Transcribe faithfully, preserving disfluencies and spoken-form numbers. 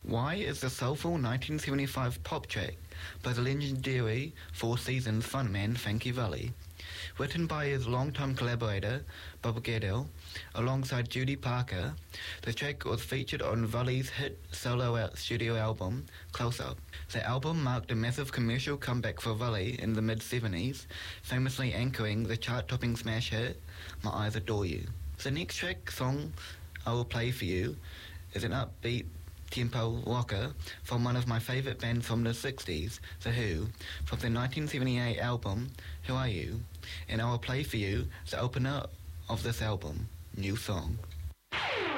Why is the soulful nineteen seventy-five pop track by the legendary Four Seasons frontman Frankie Valli. Written by his longtime collaborator Bob Geldof alongside Judy Parker, the track was featured on Valli's hit solo out studio album Close Up. The album marked a massive commercial comeback for Valli in the mid-seventies, famously anchoring the chart-topping smash hit My Eyes Adore You. The next track song I will play for you is an upbeat tempo rocker from one of my favourite bands from the sixties, The Who, from their nineteen seventy-eight album Who Are You? And I will play for you the opener of this album, New Song.